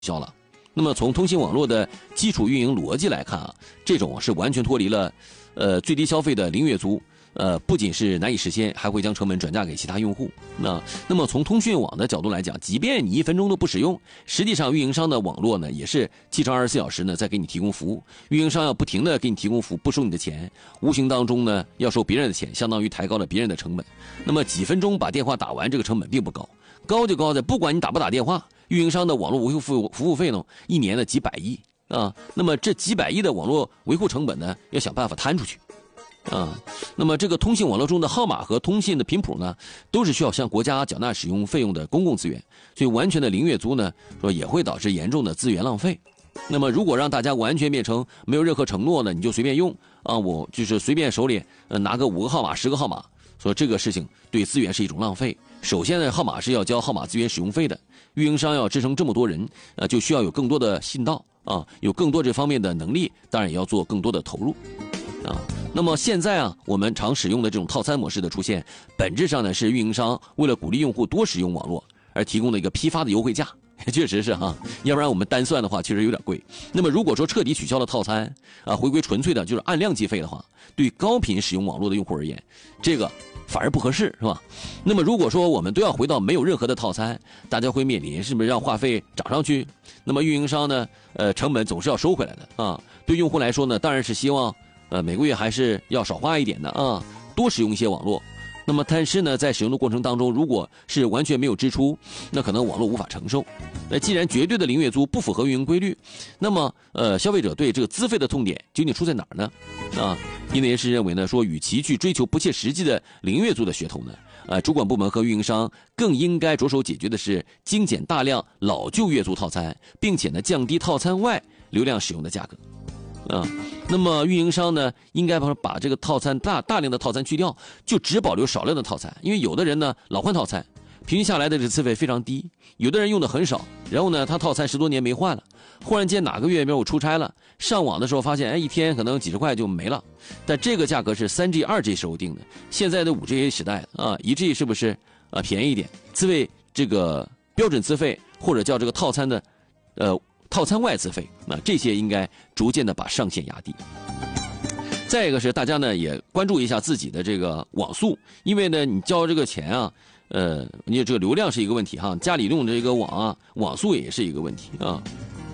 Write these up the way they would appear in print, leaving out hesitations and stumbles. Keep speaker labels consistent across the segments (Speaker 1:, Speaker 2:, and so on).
Speaker 1: 消了。那么从通信网络的基础运营逻辑来看啊，这种是完全脱离了最低消费的零月租。不仅是难以实现，还会将成本转嫁给其他用户。那么从通讯网的角度来讲，即便你1分钟都不使用，实际上运营商的网络呢也是7乘24小时呢在给你提供服务。运营商要不停的给你提供服务，不收你的钱，无形当中呢要收别人的钱，相当于抬高了别人的成本。那么几分钟把电话打完，这个成本并不高，高就高在不管你打不打电话，运营商的网络维护服务费呢一年的几百亿啊。那么这几百亿的网络维护成本呢，要想办法摊出去。那么这个通信网络中的号码和通信的频谱呢，都是需要向国家缴纳使用费用的公共资源，所以完全的零月租呢，说也会导致严重的资源浪费。那么如果让大家完全变成没有任何承诺呢，你就随便用啊，我就是随便手里拿个5个号码、10个号码，说这个事情对资源是一种浪费。首先呢，号码是要交号码资源使用费的，运营商要支撑这么多人，就需要有更多的信道啊，有更多这方面的能力，当然也要做更多的投入啊。那么现在啊，我们常使用的这种套餐模式的出现，本质上呢是运营商为了鼓励用户多使用网络而提供的一个批发的优惠价，确实是哈，要不然我们单算的话确实有点贵。那么如果说彻底取消了套餐啊，回归纯粹的就是按量计费的话，对高频使用网络的用户而言，这个反而不合适，是吧？那么如果说我们都要回到没有任何的套餐，大家会面临是不是让话费涨上去？那么运营商呢，成本总是要收回来的啊。对用户来说呢，当然是希望每个月还是要少花一点的啊，多使用一些网络。那么但是呢，在使用的过程当中，如果是完全没有支出，那可能网络无法承受。既然绝对的零月租不符合运营规律，那么消费者对这个资费的痛点究竟出在哪儿呢？啊，业内人士认为呢，说与其去追求不切实际的零月租的噱头呢，主管部门和运营商更应该着手解决的是精简大量老旧月租套餐，并且呢降低套餐外流量使用的价格。那么运营商呢，应该把这个套餐大量的套餐去掉，就只保留少量的套餐。因为有的人呢老换套餐，平均下来的这资费非常低；有的人用的很少，然后呢他套餐10多年没换了，忽然间哪个月我出差了，上网的时候发现，一天可能几十块就没了。但这个价格是3G、2G 时候定的，现在的5G 时代啊，1G 是不是便宜一点？资费这个标准资费或者叫这个套餐的套餐外资费，这些应该逐渐的把上限压低。再一个是大家呢也关注一下自己的这个网速，因为呢你交这个钱啊，你这个流量是一个问题哈，家里用的这个网啊，网速也是一个问题啊。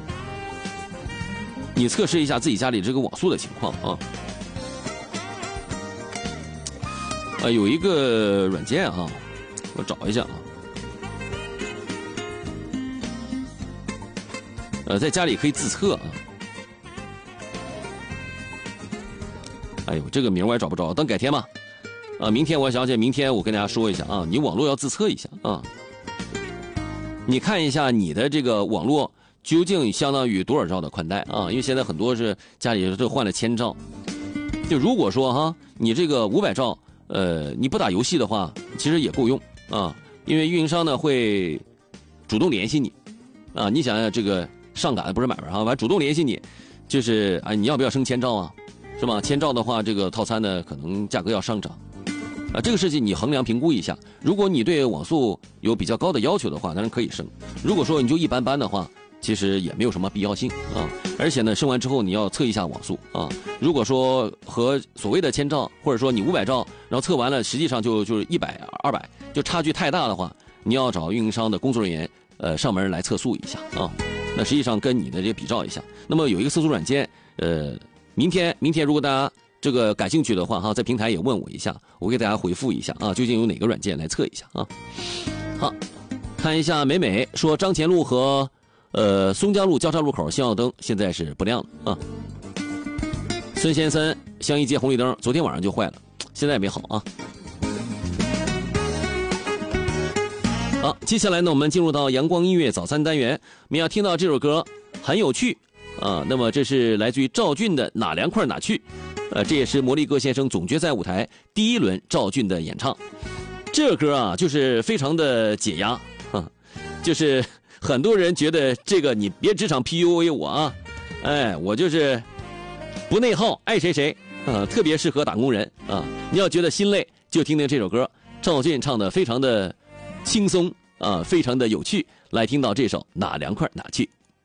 Speaker 1: 你测试一下自己家里这个网速的情况啊。有一个软件啊，我找一下啊。在家里可以自测啊。哎呦，这个名我也找不着，等改天吧。明天我想起，明天我跟大家说一下啊，你网络要自测一下啊。你看一下你的这个网络究竟相当于多少兆的宽带啊？因为现在很多是家里都换了1000兆。就如果说哈，你这个500兆，你不打游戏的话，其实也够用啊。因为运营商呢会主动联系你啊。你想想这个。上赶不是买卖啊，完主动联系你，就是你要不要升1000兆啊，是吧？1000兆的话，这个套餐呢可能价格要上涨，这个事情你衡量评估一下。如果你对网速有比较高的要求的话，当然可以升；如果说你就一般般的话，其实也没有什么必要性啊。而且呢，升完之后你要测一下网速啊。如果说和所谓的1000兆，或者说你500兆，然后测完了，实际上就是100、200，就差距太大的话，你要找运营商的工作人员上门来测速一下啊。那实际上跟你的这个比照一下。那么有一个测速软件，明天如果大家这个感兴趣的话哈，在平台也问我一下，我给大家回复一下啊，究竟有哪个软件来测一下啊？好，看一下美美说张前路和松江路交叉路口信号灯现在是不亮了啊。孙先生相一街红绿灯昨天晚上就坏了，现在也没好啊。好，接下来呢，我们进入到阳光音乐早餐单元。我们要听到这首歌很有趣啊，那么这是来自于赵俊的《哪凉快哪去》，这也是魔力哥先生总决赛舞台第1轮赵俊的演唱。这首歌啊，就是非常的解压，就是很多人觉得这个你别职场 PUA 我啊，我就是不内耗，爱谁谁啊，特别适合打工人啊。你要觉得心累，就听听这首歌，赵俊唱的非常的轻松啊，非常的有趣。来听到这首《哪凉快哪去》。